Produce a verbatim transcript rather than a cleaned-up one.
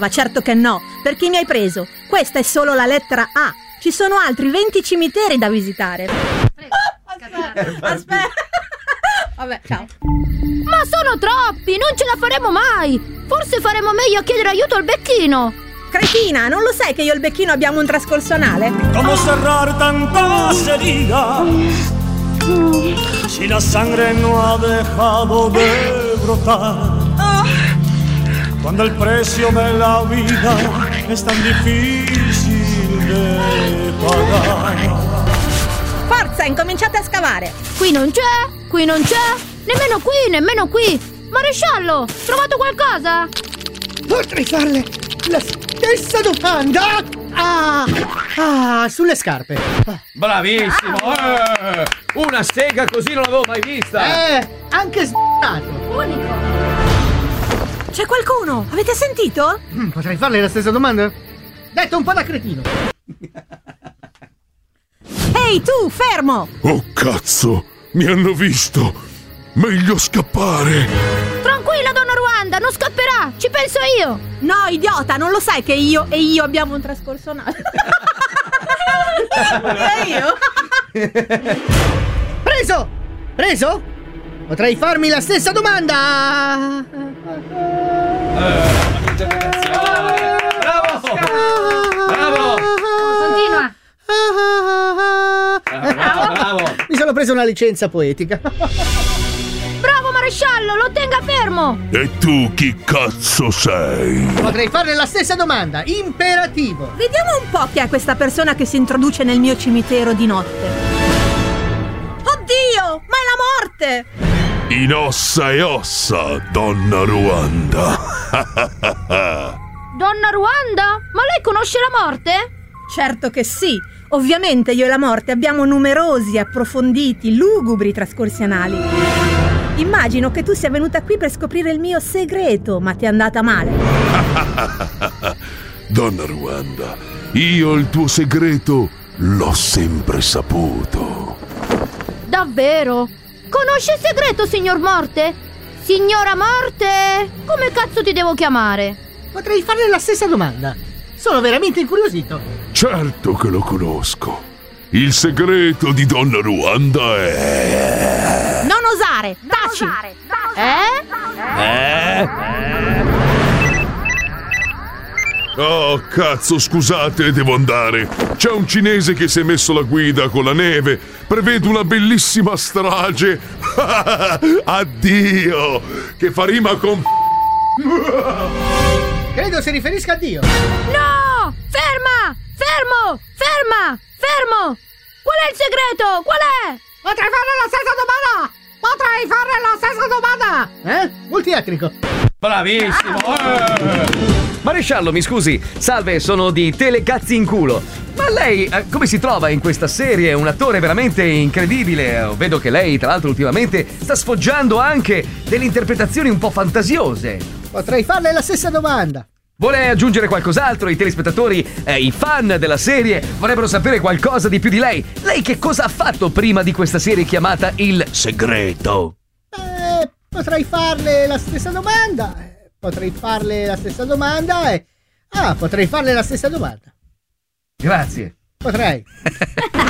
riserva, certo che no. Per chi mi hai preso? Questa è solo la lettera A. Ci sono altri venti cimiteri da visitare. Aspetta, aspetta. Vabbè, ciao. Ma sono troppi, non ce la faremo mai. Forse faremo meglio a chiedere aiuto al becchino. Cretina, non lo sai che io e il becchino abbiamo un trascorso anale? Come cerrar tantas heridas si la sangre no ha dejado de brotar? Cuando el precio de la vida es tan difícil de pagar. Forza, incominciate a scavare. Qui non c'è, qui non c'è, nemmeno qui, nemmeno qui. Maresciallo, trovato qualcosa? Potrei farle la stessa domanda. Ah, ah, sulle scarpe. Bravissimo, eh, una sega così non l'avevo mai vista. Eh, anche s***ato. Unico. C'è qualcuno? Avete sentito? Mm, potrei farle la stessa domanda? Detto un po' da cretino. Ehi tu, fermo! Oh cazzo, mi hanno visto. Meglio scappare. Tranquilla, donna Ruanda, non scapperà, ci penso io. No, idiota, non lo sai che io e io abbiamo un trascorso anale? E io? Preso! Preso? Potrei farmi la stessa domanda. Bravo! Bravo! Continua. Bravo, bravo! Mi sono preso una licenza poetica. Bravo maresciallo, lo tenga fermo. E tu chi cazzo sei? Potrei farle la stessa domanda. Imperativo. Vediamo un po' chi è questa persona che si introduce nel mio cimitero di notte. Oddio, ma è la morte! In ossa e ossa, donna Ruanda. Donna Ruanda? Ma lei conosce la morte? Certo che sì. Ovviamente io e la morte abbiamo numerosi, approfonditi, lugubri trascorsi anali. Immagino che tu sia venuta qui per scoprire il mio segreto, ma ti è andata male. Donna Ruanda, io il tuo segreto l'ho sempre saputo. Davvero? Conosce il segreto, signor Morte? Signora Morte? Come cazzo ti devo chiamare? Potrei farle la stessa domanda. Sono veramente incuriosito. Certo che lo conosco. Il segreto di Donna Ruanda è... Non osare, taci! Eh? Eh? Oh, cazzo, scusate, devo andare. C'è un cinese che si è messo la guida con la neve. Prevedo una bellissima strage. Addio! Che fa rima con... Credo si riferisca a Dio. No! Ferma! Fermo! Ferma! Fermo! Qual è il segreto? Qual è? Potrei farle la stessa domanda. Potrei farle la stessa domanda. Eh? Multietnico. Bravissimo! Eh. Maresciallo, mi scusi, salve, sono di Telecazzi in culo. Ma lei eh, come si trova in questa serie? È un attore veramente incredibile. Vedo che lei, tra l'altro, ultimamente sta sfoggiando anche delle interpretazioni un po' fantasiose. Potrei farle la stessa domanda. Vuole aggiungere qualcos'altro? I telespettatori, eh, i fan della serie vorrebbero sapere qualcosa di più di lei. Lei che cosa ha fatto prima di questa serie chiamata Il Segreto? Eh, potrei farle la stessa domanda. Potrei farle la stessa domanda e... Ah, potrei farle la stessa domanda. Grazie. Potrei.